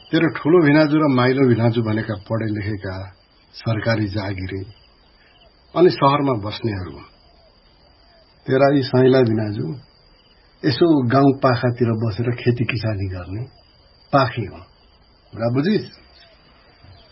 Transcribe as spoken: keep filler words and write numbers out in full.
तेरो ठूलो भिनाजु र माइलो भिनाजु भनेका पढे लेखेका सरकारी जागिरे अनि शहरमा बस्नेहरू, तेरा यी साइला भिनाजु यसो गाउँ पाखातिर बसेर खेती किसानी गर्ने पाखी हो। कुरा बुझिस्?